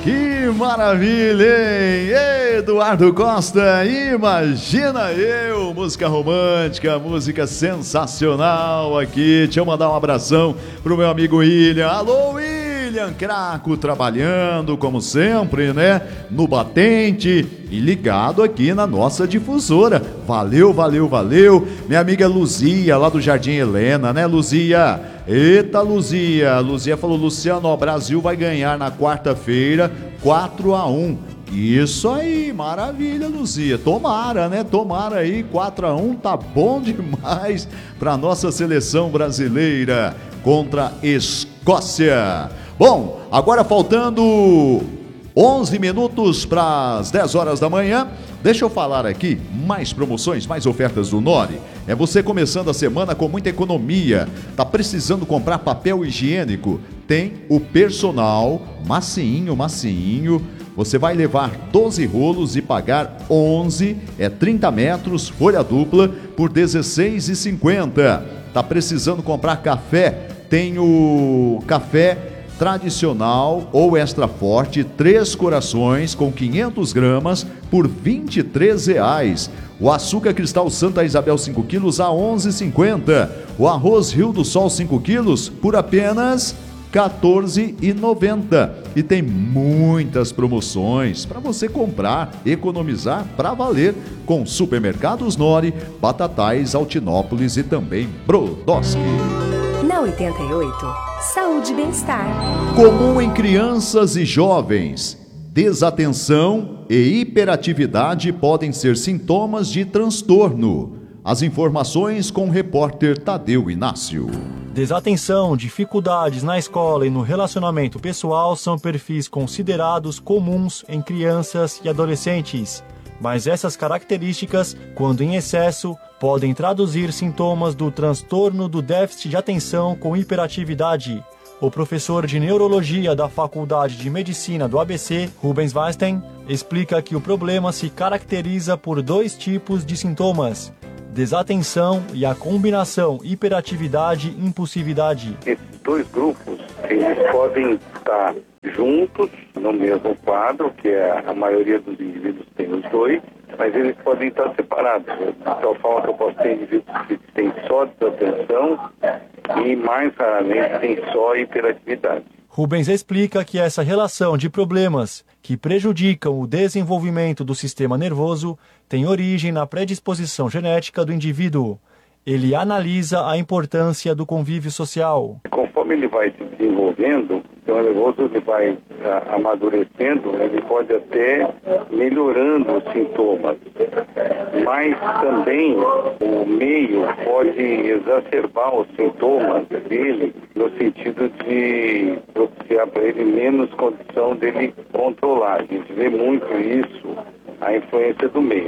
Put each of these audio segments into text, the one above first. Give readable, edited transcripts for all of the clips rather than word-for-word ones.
Que maravilha, hein? Eduardo Costa, imagina eu, música romântica, música sensacional aqui. Deixa eu mandar um abração pro meu amigo William. Alô, William Craco, trabalhando como sempre, né? No batente e ligado aqui na nossa difusora. Valeu, valeu, valeu. Minha amiga Luzia, lá do Jardim Helena, né, Luzia? Eita, Luzia. Luzia falou, Luciano, ó, Brasil vai ganhar na quarta-feira 4-1. Isso aí, maravilha, Luzia. Tomara, né? Tomara aí, 4-1, tá bom demais pra nossa seleção brasileira contra a Escócia. Bom, agora faltando 11 minutos para as 10 horas da manhã. Deixa eu falar aqui, mais promoções, mais ofertas do Nori. É você começando a semana com muita economia. Tá precisando comprar papel higiênico? Tem o Personal, macinho. Você vai levar 12 rolos e pagar 11, 30 metros, folha dupla, por R$16,50. Tá precisando comprar café? Tem o café tradicional ou extra forte, 3 corações com 500 gramas por R$23. O açúcar cristal Santa Isabel 5 quilos a R$11,50. O arroz Rio do Sol 5 quilos por apenas R$14,90. E tem muitas promoções para você comprar, economizar para valer com Supermercados Nori, Batatais, Altinópolis e também Brodowski. Na 88, saúde e bem-estar. Comum em crianças e jovens. Desatenção e hiperatividade podem ser sintomas de transtorno. As informações com o repórter Tadeu Inácio. Desatenção, dificuldades na escola e no relacionamento pessoal são perfis considerados comuns em crianças e adolescentes. Mas essas características, quando em excesso, podem traduzir sintomas do transtorno do déficit de atenção com hiperatividade. O professor de neurologia da Faculdade de Medicina do ABC, Rubens Weinstein, explica que o problema se caracteriza por 2 tipos de sintomas: desatenção e a combinação hiperatividade-impulsividade. Esses 2 grupos, eles podem estar juntos no mesmo quadro, que é a maioria dos indivíduos tem os 2, mas eles podem estar separados. De tal forma que eu posso ter indivíduos que têm só desatenção e mais raramente têm só hiperatividade. Rubens explica que essa relação de problemas que prejudicam o desenvolvimento do sistema nervoso tem origem na predisposição genética do indivíduo. Ele analisa a importância do convívio social. Conforme ele vai se desenvolvendo, o sistema nervoso ele vai amadurecendo, ele pode até melhorando os sintomas. Mas também o meio pode exacerbar os sintomas dele no sentido de propiciar para ele menos condição dele controlar. A gente vê muito isso, a influência do meio.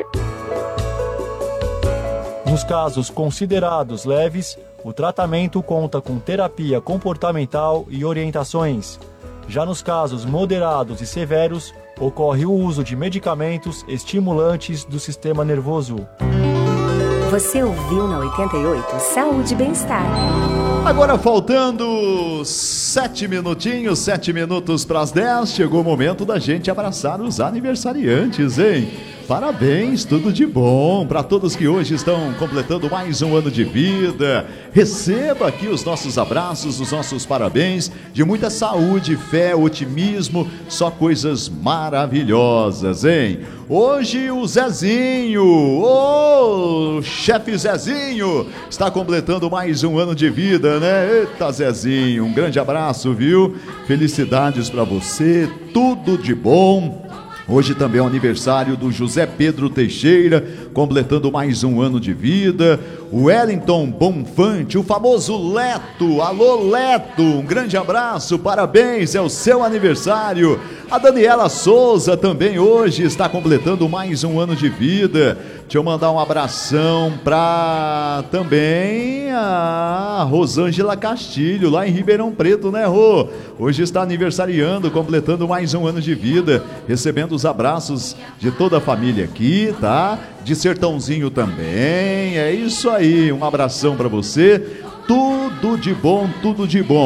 Nos casos considerados leves, o tratamento conta com terapia comportamental e orientações. Já nos casos moderados e severos, ocorre o uso de medicamentos estimulantes do sistema nervoso. Você ouviu na 88 Saúde e Bem-Estar. Agora faltando 7 minutos para as 10, chegou o momento da gente abraçar os aniversariantes, hein? Parabéns, tudo de bom para todos que hoje estão completando mais um ano de vida. Receba aqui os nossos abraços, os nossos parabéns, de muita saúde, fé, otimismo, só coisas maravilhosas, hein? Hoje o Zezinho, o chefe Zezinho, está completando mais um ano de vida, né? Eita, Zezinho, um grande abraço, viu? Felicidades para você, tudo de bom. Hoje também é o aniversário do José Pedro Teixeira, completando mais um ano de vida. O Wellington Bonfante, o famoso Leto. Alô, Leto, um grande abraço, parabéns, é o seu aniversário. A Daniela Souza também hoje está completando mais um ano de vida. Deixa eu mandar um abração para também a Rosângela Castilho, lá em Ribeirão Preto, né, Rô? Hoje está aniversariando, completando mais um ano de vida, recebendo os abraços de toda a família aqui, tá? De Sertãozinho também, é isso aí, um abração para você, tudo de bom, tudo de bom.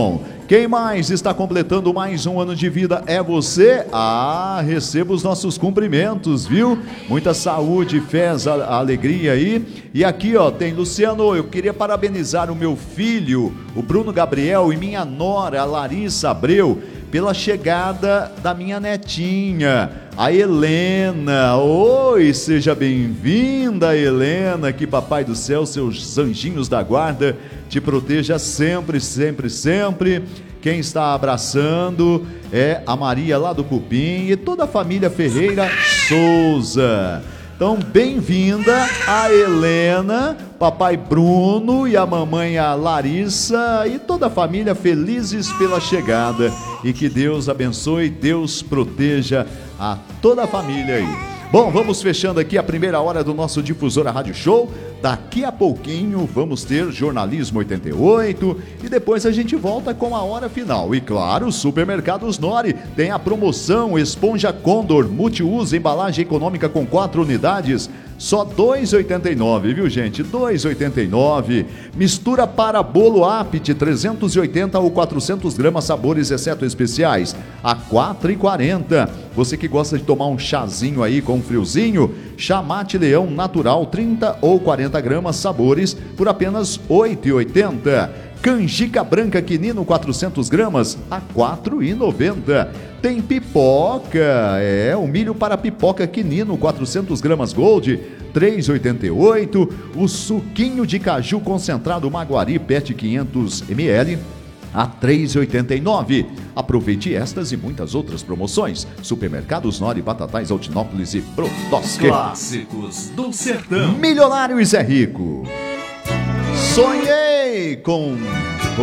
Quem mais está completando mais um ano de vida é você? Receba os nossos cumprimentos, viu? Muita saúde, fé, alegria aí. E aqui, ó, tem Luciano, eu queria parabenizar o meu filho, o Bruno Gabriel, e minha nora, a Larissa Abreu, pela chegada da minha netinha, a Helena. Oi, seja bem-vinda, Helena, que Papai do Céu, seus anjinhos da guarda, te proteja sempre, sempre, sempre. Quem está abraçando é a Maria lá do Cupim e toda a família Ferreira Souza. Então, bem-vinda a Helena, papai Bruno e a mamãe a Larissa e toda a família felizes pela chegada. E que Deus abençoe, Deus proteja a toda a família aí. Bom, vamos fechando aqui a primeira hora do nosso Difusora Rádio Show. Daqui a pouquinho vamos ter Jornalismo 88 e depois a gente volta com a hora final. E claro, Supermercados Nori tem a promoção Esponja Condor Multiuso, embalagem econômica com 4 unidades, só R$ 2,89, viu gente? R$ 2,89. Mistura para bolo Apit, 380 ou 400 gramas, sabores exceto especiais, a R$ 4,40. Você que gosta de tomar um chazinho aí com um friozinho, Chamate Leão Natural, 30 ou 40 gramas, sabores, por apenas R$ 8,80. Canjica branca Quinino, 400 gramas, a R$ 4,90. Tem pipoca, o milho para pipoca Quinino, 400 gramas Gold, R$ 3,88. O suquinho de caju concentrado Maguari PET 500 ml, a R$ 3,89. Aproveite estas e muitas outras promoções. Supermercados Nori, Batatais, Altinópolis e Brodowski. Clássicos do Sertão. Milionário e Zé Rico. Sonhei com